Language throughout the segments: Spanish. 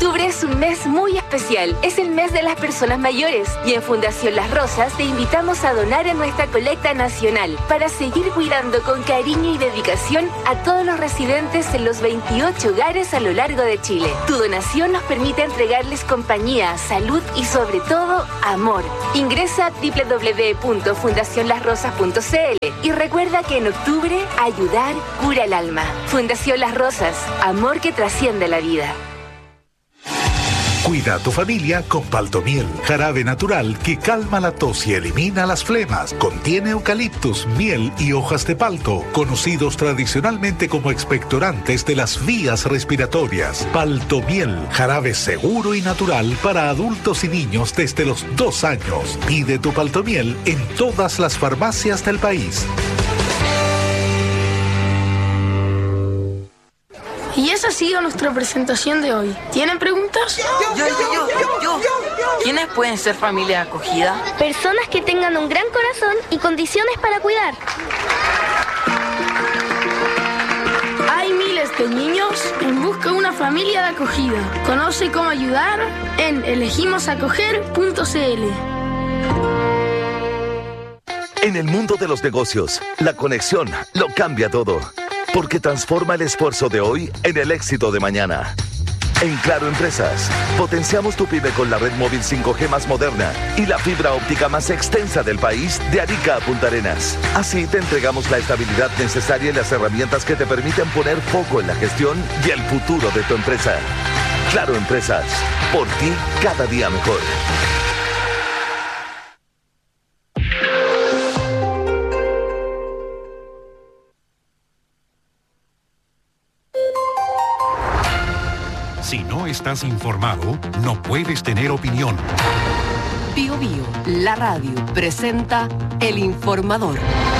Octubre es un mes muy especial. Es el mes de las personas mayores. Y en Fundación Las Rosas te invitamos a donar en nuestra colecta nacional para seguir cuidando con cariño y dedicación a todos los residentes en los 28 hogares a lo largo de Chile. Tu donación nos permite entregarles compañía, salud y sobre todo, amor. Ingresa a www.fundacionlasrosas.cl y recuerda que en octubre, ayudar cura el alma. Fundación Las Rosas, amor que trasciende la vida. Cuida a tu familia con Paltomiel, jarabe natural que calma la tos y elimina las flemas. Contiene eucaliptus, miel y hojas de palto, conocidos tradicionalmente como expectorantes de las vías respiratorias. Paltomiel, jarabe seguro y natural para adultos y niños desde los 2 años. Pide tu Paltomiel en todas las farmacias del país. Y esa ha sido nuestra presentación de hoy. ¿Tienen preguntas? Yo. ¿Quiénes pueden ser familia acogida? Personas que tengan un gran corazón y condiciones para cuidar. Hay miles de niños en busca de una familia de acogida. Conoce cómo ayudar en elegimosacoger.cl. En el mundo de los negocios, la conexión lo cambia todo. Porque transforma el esfuerzo de hoy en el éxito de mañana. En Claro Empresas, potenciamos tu pyme con la red móvil 5G más moderna y la fibra óptica más extensa del país de Arica a Punta Arenas. Así te entregamos la estabilidad necesaria y las herramientas que te permiten poner foco en la gestión y el futuro de tu empresa. Claro Empresas, por ti cada día mejor. Si no estás informado, no puedes tener opinión. Bio Bio, la radio, presenta El Informador.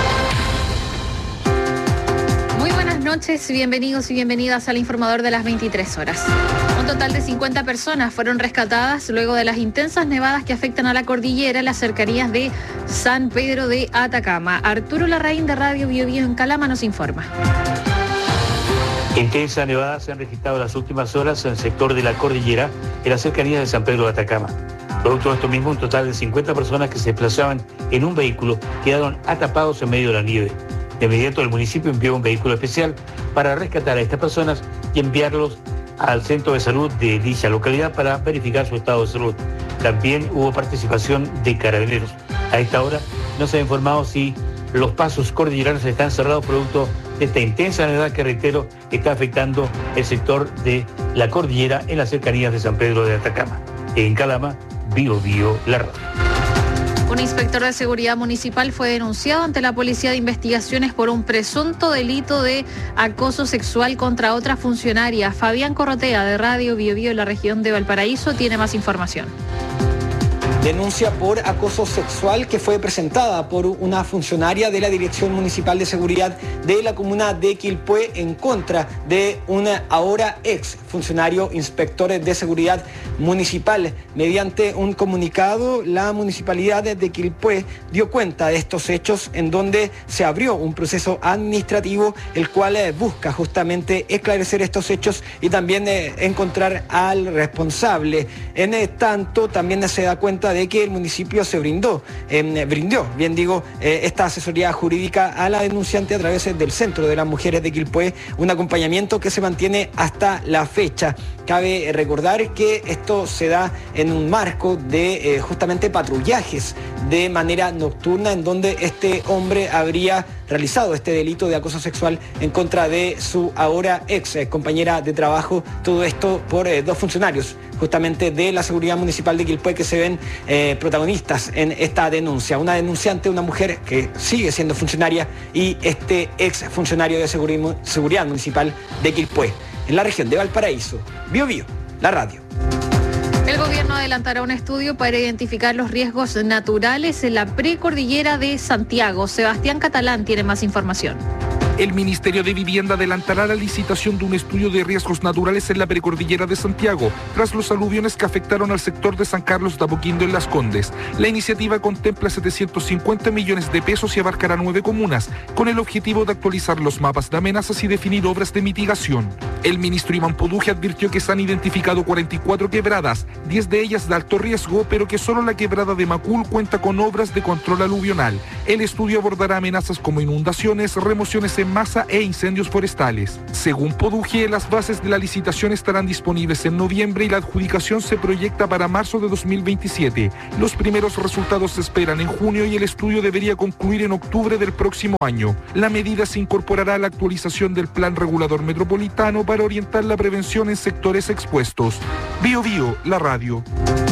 Muy buenas noches, bienvenidos y bienvenidas al Informador de las 23 horas. Un total de 50 personas fueron rescatadas luego de las intensas nevadas que afectan a la cordillera en las cercanías de San Pedro de Atacama. Arturo Larraín de Radio Bio Bio en Calama nos informa. Intensas nevadas se han registrado en las últimas horas en el sector de la cordillera, en las cercanías de San Pedro de Atacama. Producto de esto mismo, un total de 50 personas que se desplazaban en un vehículo quedaron atrapados en medio de la nieve. De inmediato el municipio envió un vehículo especial para rescatar a estas personas y enviarlos al centro de salud de dicha localidad para verificar su estado de salud. También hubo participación de carabineros. A esta hora no se ha informado si los pasos cordilleranos están cerrados producto de esta intensa nevada que, reitero, está afectando el sector de la cordillera en las cercanías de San Pedro de Atacama. En Calama, Bio Bio, la radio. Un inspector de seguridad municipal fue denunciado ante la Policía de Investigaciones por un presunto delito de acoso sexual contra otra funcionaria. Fabián Corrotea, de Radio Bio Bio en la región de Valparaíso, tiene más información. Denuncia por acoso sexual que fue presentada por una funcionaria de la Dirección Municipal de Seguridad de la comuna de Quilpué en contra de un ahora ex funcionario inspector de seguridad municipal. Mediante un comunicado, la municipalidad de Quilpué dio cuenta de estos hechos en donde se abrió un proceso administrativo el cual busca justamente esclarecer estos hechos y también encontrar al responsable. En tanto, también se da cuenta de que el municipio se brindó esta asesoría jurídica a la denunciante a través del Centro de las Mujeres de Quilpué, un acompañamiento que se mantiene hasta la fecha. Cabe recordar que esto se da en un marco de justamente patrullajes de manera nocturna en donde este hombre habría realizado este delito de acoso sexual en contra de su ahora ex compañera de trabajo, todo esto por 2 funcionarios justamente de la seguridad municipal de Quilpué que se ven protagonistas en esta denuncia. Una denunciante, una mujer que sigue siendo funcionaria y este ex funcionario de seguridad municipal de Quilpué. En la región de Valparaíso, Bio Bio, la radio. El gobierno adelantará un estudio para identificar los riesgos naturales en la precordillera de Santiago. Sebastián Catalán tiene más información. El Ministerio de Vivienda adelantará la licitación de un estudio de riesgos naturales en la precordillera de Santiago, tras los aluviones que afectaron al sector de San Carlos de Apoquindo en Las Condes. La iniciativa contempla 750 millones de pesos y abarcará 9 comunas, con el objetivo de actualizar los mapas de amenazas y definir obras de mitigación. El ministro Iván Poduje advirtió que se han identificado 44 quebradas, 10 de ellas de alto riesgo, pero que solo la quebrada de Macul cuenta con obras de control aluvional. El estudio abordará amenazas como inundaciones, remociones en masa e incendios forestales. Según Poduje, las bases de la licitación estarán disponibles en noviembre y la adjudicación se proyecta para marzo de 2027. Los primeros resultados se esperan en junio y el estudio debería concluir en octubre del próximo año. La medida se incorporará a la actualización del Plan Regulador Metropolitano para orientar la prevención en sectores expuestos. Bío Bío, la radio.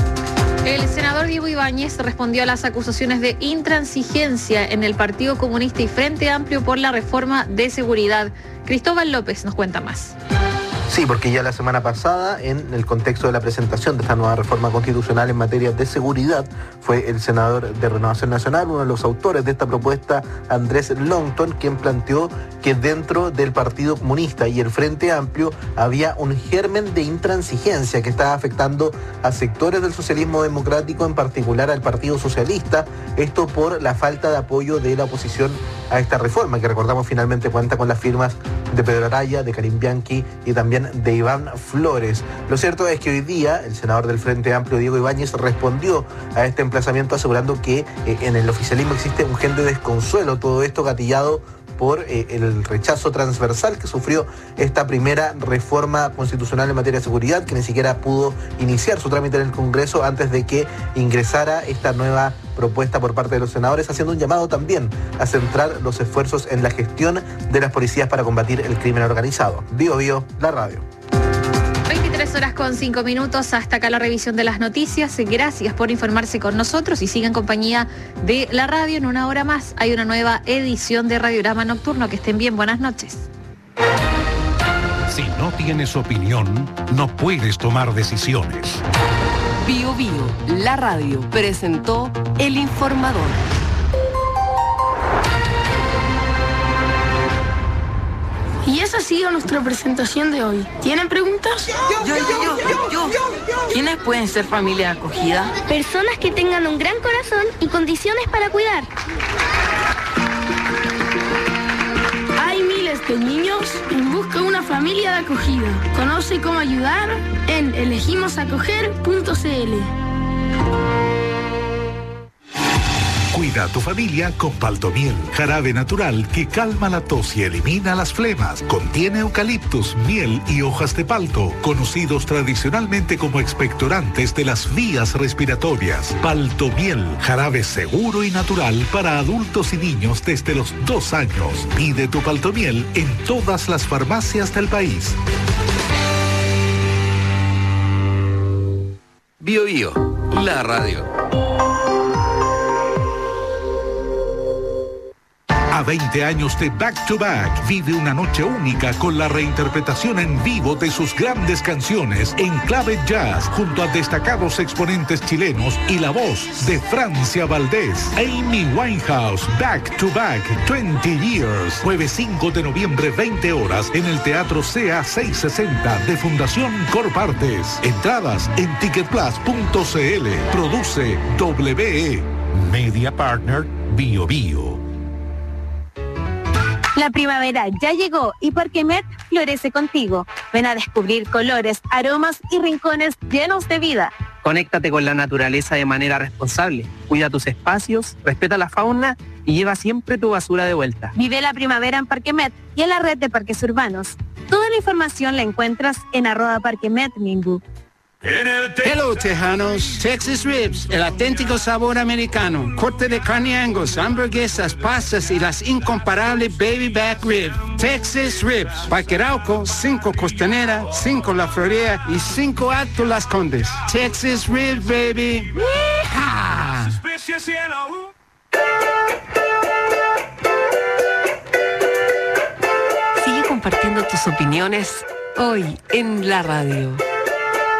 El senador Diego Ibáñez respondió a las acusaciones de intransigencia en el Partido Comunista y Frente Amplio por la reforma de seguridad. Cristóbal López nos cuenta más. Sí, porque ya la semana pasada, en el contexto de la presentación de esta nueva reforma constitucional en materia de seguridad, fue el senador de Renovación Nacional, uno de los autores de esta propuesta, Andrés Longton, quien planteó que dentro del Partido Comunista y el Frente Amplio había un germen de intransigencia que estaba afectando a sectores del socialismo democrático, en particular al Partido Socialista, esto por la falta de apoyo de la oposición a esta reforma, que recordamos finalmente cuenta con las firmas de Pedro Araya, de Karim Bianchi y también de Iván Flores. Lo cierto es que hoy día el senador del Frente Amplio, Diego Ibáñez, respondió a este emplazamiento asegurando que en el oficialismo existe un gen de desconsuelo, todo esto gatillado por el rechazo transversal que sufrió esta primera reforma constitucional en materia de seguridad, que ni siquiera pudo iniciar su trámite en el Congreso antes de que ingresara esta nueva propuesta por parte de los senadores, haciendo un llamado también a centrar los esfuerzos en la gestión de las policías para combatir el crimen organizado. Bío Bío, la radio. 23:05. Hasta acá la revisión de las noticias. Gracias por informarse con nosotros y sigan en compañía de la radio. En una hora más hay una nueva edición de Radiograma Nocturno. Que estén bien, buenas noches. Si no tienes opinión, no puedes tomar decisiones. Bío Bío, la radio, presentó El Informador. Y esa ha sido nuestra presentación de hoy. ¿Tienen preguntas? Yo. ¿Quiénes pueden ser familia acogida? Personas que tengan un gran corazón y condiciones para cuidar. Hay miles de niños en busca de una familia de acogida. Conoce cómo ayudar en elegimosacoger.cl. Cuida a tu familia con Paltomiel, jarabe natural que calma la tos y elimina las flemas. Contiene eucaliptus, miel y hojas de palto, conocidos tradicionalmente como expectorantes de las vías respiratorias. Paltomiel, jarabe seguro y natural para adultos y niños desde los 2 años. Pide tu Paltomiel en todas las farmacias del país. Bío Bío, la radio. A 20 años de Back to Back, vive una noche única con la reinterpretación en vivo de sus grandes canciones en clave jazz, junto a destacados exponentes chilenos y la voz de Francia Valdés. Amy Winehouse, Back to Back, 20 Years. Jueves 5 de noviembre, 20 horas, en el Teatro CA 660 de Fundación Corpartes. Entradas en ticketplus.cl. Produce WE. Media Partner, Bío Bío. La primavera ya llegó y Parquemet florece contigo. Ven a descubrir colores, aromas y rincones llenos de vida. Conéctate con la naturaleza de manera responsable. Cuida tus espacios, respeta la fauna y lleva siempre tu basura de vuelta. Vive la primavera en Parquemet y en la red de parques urbanos. Toda la información la encuentras en @parquemetminbu. Hello, tejanos. Texas Ribs, el auténtico sabor americano. Corte de carne Angus, hamburguesas, pastas y las incomparables Baby Back Ribs. Texas Ribs. Parque Arauco, 5 Costanera, 5 La Florida y 5 Alto Las Condes. Texas Ribs, baby. ¡Yeehaw! Sigue compartiendo tus opiniones hoy en la radio.